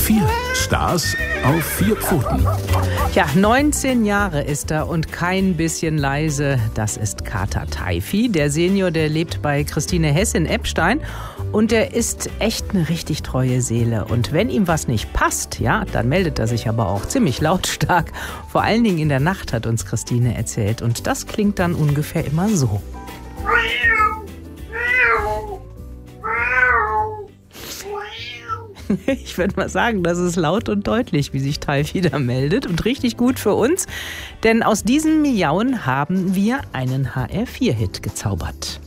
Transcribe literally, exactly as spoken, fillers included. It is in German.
vier. Stars auf vier Pfoten. Ja, neunzehn Jahre ist er und kein bisschen leise. Das ist Kater Teifi. Der Senior, der lebt bei Christine Hess in Eppstein. Und der ist echt eine richtig treue Seele. Und wenn ihm was nicht passt, ja, dann meldet er sich aber auch ziemlich lautstark. Vor allen Dingen in der Nacht, hat uns Christine erzählt. Und das klingt dann ungefähr immer so. Ich würde mal sagen, das ist laut und deutlich, wie sich Teifi da meldet. Und richtig gut für uns, denn aus diesem Miauen haben wir einen H R vier Hit gezaubert.